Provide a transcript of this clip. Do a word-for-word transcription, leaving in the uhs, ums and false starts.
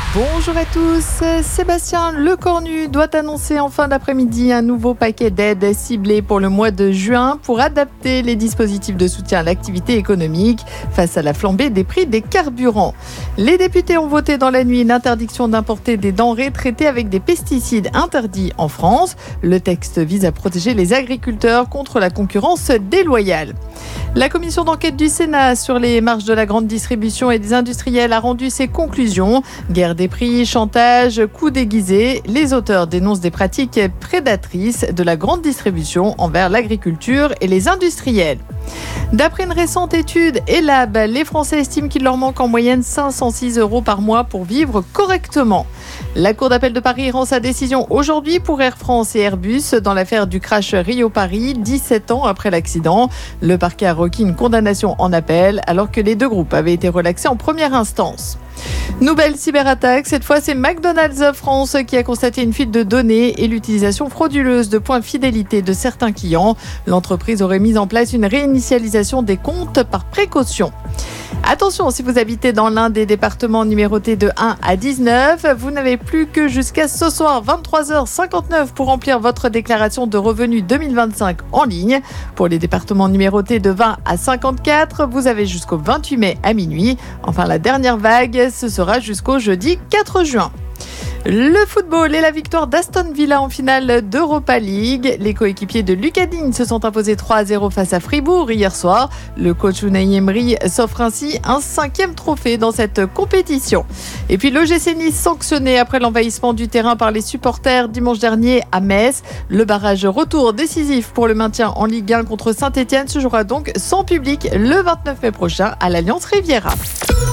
Bonjour à tous, Sébastien Lecornu doit annoncer en fin d'après-midi un nouveau paquet d'aides ciblées pour le mois de juin pour adapter les dispositifs de soutien à l'activité économique face à la flambée des prix des carburants. Les députés ont voté dans la nuit une interdiction d'importer des denrées traitées avec des pesticides interdits en France. Le texte vise à protéger les agriculteurs contre la concurrence déloyale. La commission d'enquête du Sénat sur les marges de la grande distribution et des industriels a rendu ses conclusions. Guerre des prix, chantage, coûts déguisés. Les auteurs dénoncent des pratiques prédatrices de la grande distribution envers l'agriculture et les industriels. D'après une récente étude Elab, les Français estiment qu'il leur manque en moyenne cinq cent six euros par mois pour vivre correctement. La Cour d'appel de Paris rend sa décision aujourd'hui pour Air France et Airbus dans l'affaire du crash Rio-Paris, dix-sept ans après l'accident. Le parquet a requis une condamnation en appel alors que les deux groupes avaient été relaxés en première instance. Nouvelle cyberattaque, cette fois c'est McDonald's France qui a constaté une fuite de données et l'utilisation frauduleuse de points fidélité de certains clients. L'entreprise aurait mis en place une réinitialisation des comptes par précaution. Attention, si vous habitez dans l'un des départements numérotés de un à dix-neuf, vous n'avez plus que jusqu'à ce soir vingt-trois heures cinquante-neuf pour remplir votre déclaration de revenus deux mille vingt-cinq en ligne. Pour les départements numérotés de vingt à cinquante-quatre, vous avez jusqu'au vingt-huit mai à minuit. Enfin, la dernière vague, ce sera jusqu'au jeudi quatre juin. Le football et la victoire d'Aston Villa en finale d'Europa League. Les coéquipiers de Lucas Digne se sont imposés trois à zéro face à Fribourg hier soir. Le coach Unai Emery s'offre ainsi un cinquième trophée dans cette compétition. Et puis l'O G C Nice sanctionné après l'envahissement du terrain par les supporters dimanche dernier à Metz. Le barrage retour décisif pour le maintien en Ligue un contre Saint-Etienne se jouera donc sans public le vingt-neuf mai prochain à l'Alliance Riviera.